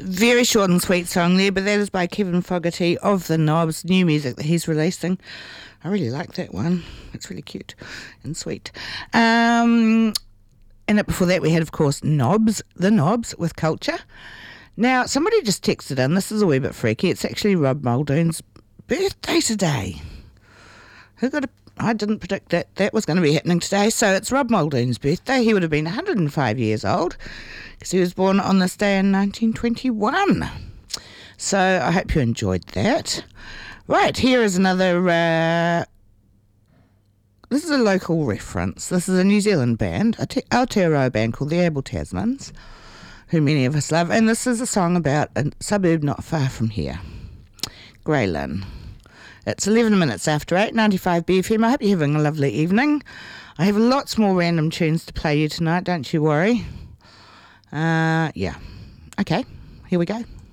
Very short and sweet song there, but that is by Kevin Fogarty of The Knobs, new music that he's releasing. I really like that one. It's really cute and sweet. And before that we had, of course, Knobs, The Knobs with Culture. Now, somebody just texted in, this is a wee bit freaky, it's actually Rob Muldoon's birthday today. I didn't predict that was going to be happening today. So it's Rob Muldoon's birthday. He would have been 105 years old because he was born on this day in 1921. So I hope you enjoyed that. Right, here is another... this is a local reference. This is a New Zealand band, a Aotearoa band called the Able Tasmans, who many of us love. And this is a song about a suburb not far from here, Grey Lynn. It's 11 minutes after 8, 95 BFM. I hope you're having a lovely evening. I have lots more random tunes to play you tonight, don't you worry. Yeah. Okay, here we go.